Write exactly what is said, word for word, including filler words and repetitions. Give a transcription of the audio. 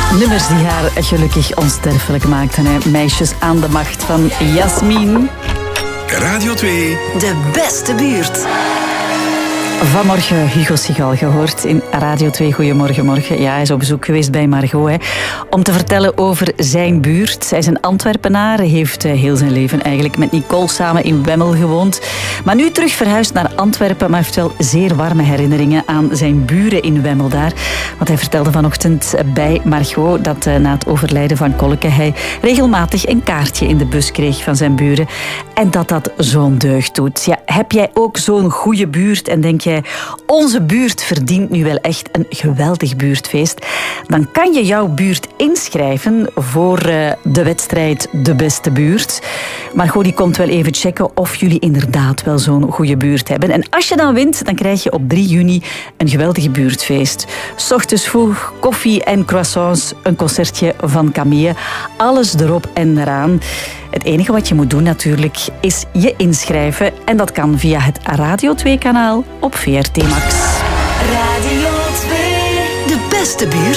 Nummers die haar gelukkig onsterfelijk maakten. Hè. Meisjes aan de macht van Jasmin. Radio twee. De beste buurt. Vanmorgen Hugo Sigal gehoord in Radio twee. Goedemorgen, morgen. Ja, hij is op bezoek geweest bij Margot. Hè, om te vertellen over zijn buurt. Hij is een Antwerpenaar. Heeft heel zijn leven eigenlijk met Nicole samen in Wemmel gewoond. Maar nu terug verhuisd naar Antwerpen. Maar heeft wel zeer warme herinneringen aan zijn buren in Wemmel daar. Want hij vertelde vanochtend bij Margot dat na het overlijden van Kolke hij regelmatig een kaartje in de bus kreeg van zijn buren. En dat dat zo'n deugd doet. Ja, heb jij ook zo'n goede buurt en denk je onze buurt verdient nu wel echt een geweldig buurtfeest, dan kan je jouw buurt inschrijven voor uh, de wedstrijd De Beste Buurt. Margot die komt wel even checken of jullie inderdaad wel zo'n goede buurt hebben. En als je dan wint, dan krijg je op drie juni een geweldig buurtfeest. 's Ochtends vroeg, koffie en croissants, een concertje van Camille. Alles erop en eraan. Het enige wat je moet doen natuurlijk is je inschrijven. En dat kan via het Radio twee kanaal op V R T Max. Radio twee. De beste buurt.